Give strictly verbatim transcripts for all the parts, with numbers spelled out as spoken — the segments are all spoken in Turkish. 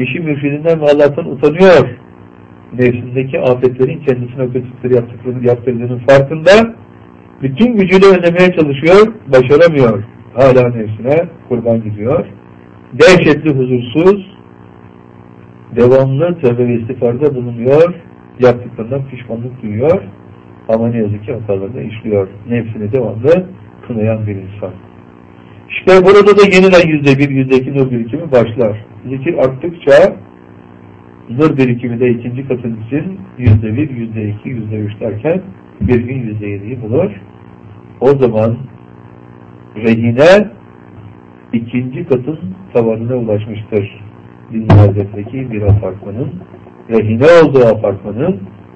Kişi mürşidinden ve Allah'tan utanıyor. Nefsindeki afetlerin kendisine o kötülükleri yaptıklarını yaptırdığının farkında. Bütün gücüyle önlemeye çalışıyor, başaramıyor. Hala nefsine kurban gidiyor. Dehşetli huzursuz, devamlı tövbe ve istiğfarda bulunuyor. Yaptıklarından pişmanlık duyuyor. Ama ne yazık ki hatalarını işliyor. Nefsini devamlı kınayan bir insan. İşte burada da yeniden yüzde bir, yüzde iki nur birikimi başlar. Zikir arttıkça nur birikimi de ikinci katın için yüzde bir, yüzde iki, yüzde üç derken bir gün yüzde yediyi bulur. O zaman rehine ikinci katın tavanına ulaşmıştır. Dinler'deki bir apartmanın, rehine olduğu apartmanın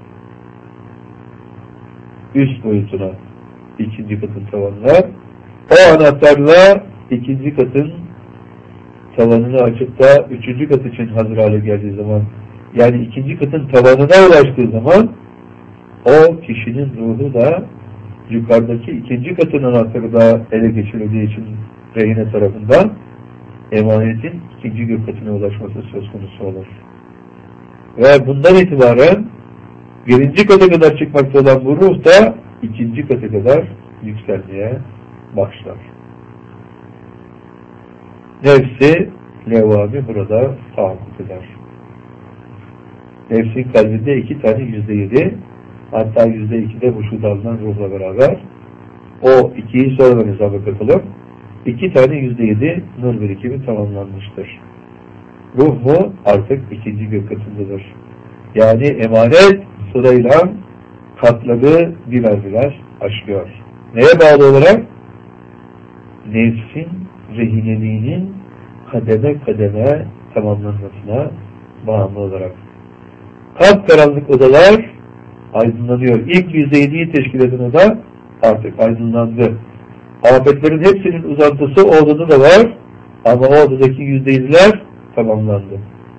üst boyutuna, ikinci katın tavanına, o anahtarla ikinci katın tavanını açıp da üçüncü kat için hazır hale geldiği zaman, yani ikinci katın tavanına ulaştığı zaman o kişinin ruhu da yukarıdaki ikinci katın anahtarı da ele geçirildiği için rehine tarafından emanetin ikinci gök katına ulaşması söz konusu olur. Ve bundan itibaren birinci kata kadar çıkmakta olan bu ruh da ikinci kata kadar yükselmeye başlar. Nefsi levvami burada tahakkuk eder. Nefsin kalbinde iki tane yüzde yedi, hatta yüzde iki de huşuda alınan ruhla beraber o ikiyi sonradan hesaba katılıp iki tane yüzde yedi nur birikimi tamamlanmıştır. Ruh mu artık ikinci gök katındadır. Yani emanet sırayla katları birer birer aşıyor. Neye bağlı olarak? Nefsin rehineliğinin kademe kademe tamamlanmasına bağımlı olarak. Kapkaranlık odalar aydınlanıyor. İlk yüzde yediyi teşkil eden oda artık aydınlandı. Afetlerin hepsinin uzantısı o odada da var ama o odadaki yüzde yediler tamamlandı.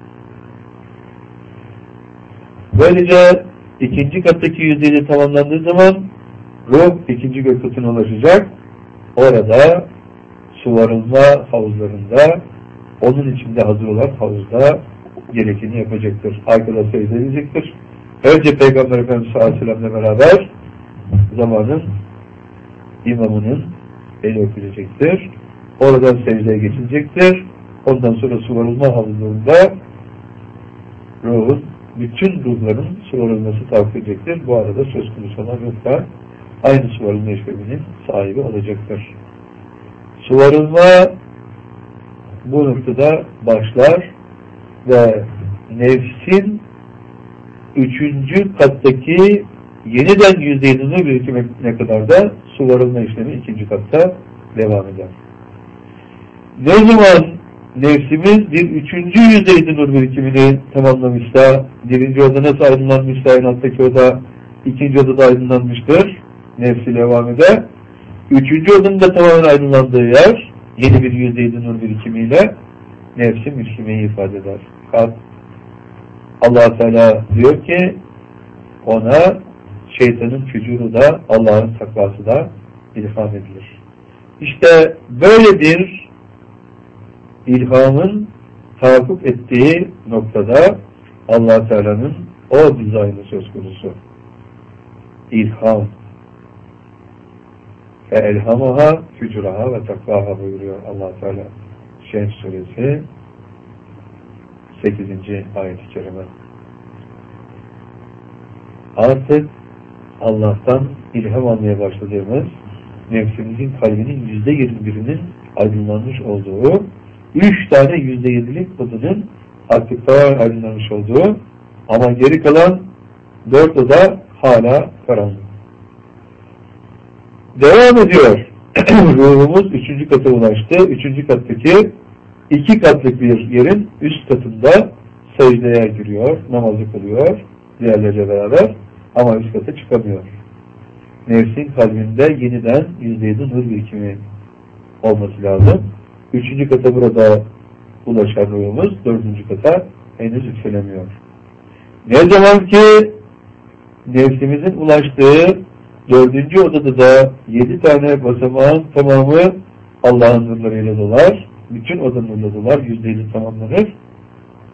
Böylece ikinci kattaki yüzde yedi tamamlandığı zaman ruh ikinci gök katına ulaşacak. Orada suvarılma havuzlarında onun içinde hazır olan havuzda gerekeni yapacaktır. Arkada secde edecektir. Önce Peygamber Efendimiz sallallahu aleyhi ve sellem'le beraber zamanın imamının eli öpülecektir. Oradan secdeye geçilecektir. Ondan sonra suvarılma havuzlarında ruhun, bütün ruhların suvarılması tahakkuk edecektir. Bu arada söz konusu olan ruh da aynı suvarılma işleminin sahibi olacaktır. Suvarılma bu noktada başlar ve nefsin üçüncü kattaki yeniden yüzde yedinin birikimine kadar da suvarılma işlemi ikinci katta devam eder. Ne zaman nefsimiz bir üçüncü yüzde yedi nur birikimini tamamlamışsa, birinci oda nasıl aydınlanmışsa en alttaki oda ikinci odada aydınlanmıştır. Nefsi devam eder. Üçüncü odanın da tamamen aydınlandığı yer yeni bir yüzde yedi nur birikimiyle nefsi Müslümeyi ifade eder. Allah Teala diyor ki ona şeytanın fücuru da Allah'ın takvası da ilham edilir. İşte böyle bir ilhamın tahakkuk ettiği noktada Allah Teala'nın o dizaynı söz konusu. İlham. Ve elhamaha fücuraha ve takvaha buyuruyor Allah Teala. Şems suresi sekizinci ayet-i kerime. Artık Allah'tan ilham almaya başladığımız nefsimizin kalbinin yüzde yirmi birinin aydınlanmış olduğu, üç tane yüzde yedilik odanın artık daha aydınlanmış olduğu ama geri kalan dört oda hala karanlık. Devam ediyor. Ruhumuz üçüncü kata ulaştı. Üçüncü kattaki iki katlık bir yerin üst katında secdeye giriyor, namazı kılıyor diğerleriyle beraber ama üst kata çıkamıyor. Nefsin kalbinde yeniden yüzde yedi nur birikimi olması lazım. Üçüncü kata burada ulaşan ruhumuz dördüncü kata henüz yükselemiyor. Ne zaman ki nefsimizin ulaştığı dördüncü odada da yedi tane basamağın tamamı Allah'ın nurlarıyla dolar. Bütün oda nurla dolar. Yüzde yedi tamamlanır.